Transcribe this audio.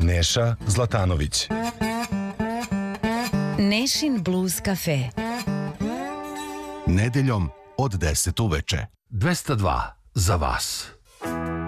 Neša Zlatanović. Nešin Blues Cafe. Nedeljom od 10 uveče. 202 za vas.